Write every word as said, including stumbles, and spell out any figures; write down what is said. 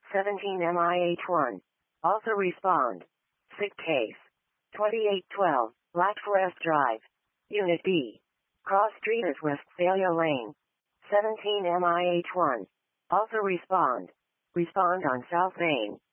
seventeen M I H one. Also respond. Sick case. twenty-eight twelve, Black Forest Drive. Unit B. Cross Street is Westphalia Lane. seventeen M I H one. Also respond. Respond on South Main.